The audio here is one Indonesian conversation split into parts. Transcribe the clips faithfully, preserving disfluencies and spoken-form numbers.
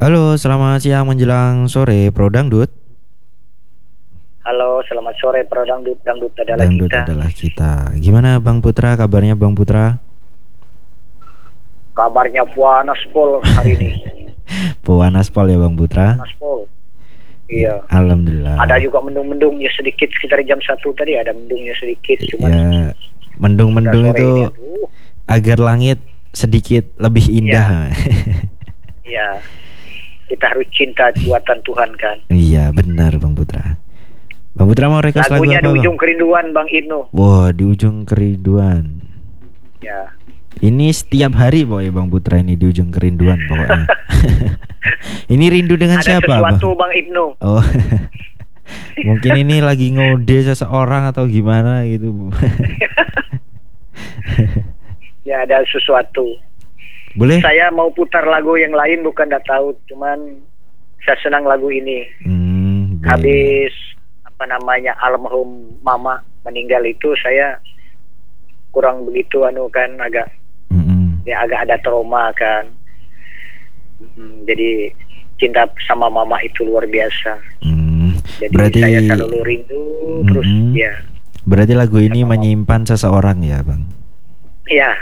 Halo, selamat siang menjelang sore, Pro Dangdut. Halo, selamat sore Pro Dangdut. Dangdut adalah Dangdut kita. adalah kita. Gimana Bang Putra? Kabarnya Bang Putra? Kabarnya panas pol hari ini. Pewanas pol ya Bang Putra. Panas pol. Ya, Iya. Ada alhamdulillah. juga mendung-mendungnya sedikit sekitar jam satu tadi ada mendungnya sedikit. Cuman Ya, udah mendung-mendung sore ini. itu Aduh. agar langit sedikit lebih Iya, indah. iya. Kita harus cinta buatan Tuhan kan. Iya, benar Bang Putra. Bang Putra mau request lagu Lagunya apa di Bang? ujung kerinduan Bang Ibnu. Wah, di ujung kerinduan. Ya. Ini setiap hari pokoknya Bang Putra ini di ujung kerinduan pokoknya. Ini rindu dengan Ada siapa sesuatu Bang? Bang Ibnu. Oh. Mungkin ini lagi ngode seseorang atau gimana gitu. Ya, ada sesuatu. Boleh? Saya mau putar lagu yang lain bukan dah tahu, cuman saya senang lagu ini. Hmm, baik. Habis apa namanya almarhum mama meninggal itu saya kurang begitu anu kan agak Mm-mm. ya agak ada trauma kan. Hmm, jadi cinta sama mama itu luar biasa. Hmm, Jadi berarti saya selalu rindu terus Mm-mm. ya. Berarti lagu ini Sama mama. menyimpan seseorang ya, Bang. Ya,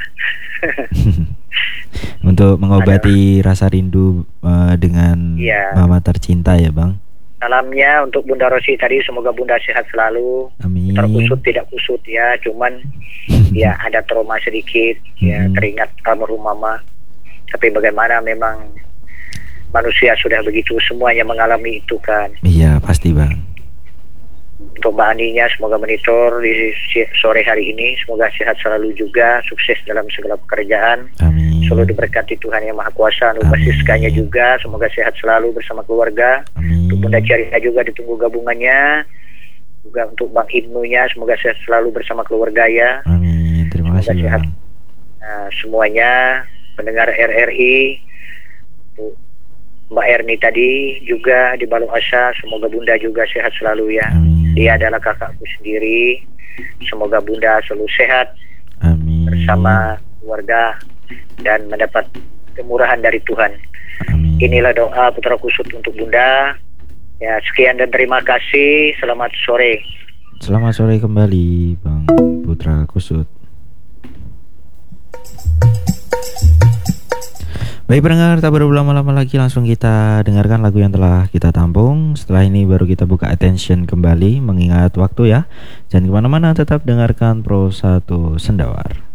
Untuk mengobati rasa rindu eh, dengan Iya. mama tercinta ya, Bang. salamnya untuk Bunda Rosi tadi, semoga Bunda sehat selalu. Amin. Terkusut tidak kusut ya, cuman ya ada trauma sedikit ya, Mm-mm. teringat almarhum mama. Tapi bagaimana, memang manusia sudah begitu, semuanya mengalami itu kan. Iya, pasti, Bang. Untuk Mbak Aninya, semoga monitor di si- sore hari ini, semoga sehat selalu juga, sukses dalam segala pekerjaan, Amin. selalu diberkati Tuhan Yang Maha Kuasa. Untuk Mbak Amin. Siskanya juga, semoga sehat selalu bersama keluarga. Amin. Untuk Bunda Cerita juga ditunggu gabungannya. Juga untuk Bang Ibnunya, semoga sehat selalu bersama keluarga ya. Amin. Terima Semoga kasih, sehat. Bang. Nah, semuanya pendengar R R I, Bu- Mbak Erni tadi juga di Balong Asa, semoga Bunda juga sehat selalu ya. Amin. Dia adalah kakakku sendiri. Semoga Bunda selalu sehat Amin. bersama keluarga dan mendapat kemurahan dari Tuhan. Amin. Inilah doa putra kusut untuk Bunda. Ya, sekian dan terima kasih. Selamat sore. Selamat sore kembali, Bang Putra Kusut. Baik pendengar, tak berlama-lama lagi, langsung kita dengarkan lagu yang telah kita tampung. Setelah ini baru kita buka attention kembali, mengingat waktu ya. Jangan kemana-mana, tetap dengarkan Pro satu Sendawar.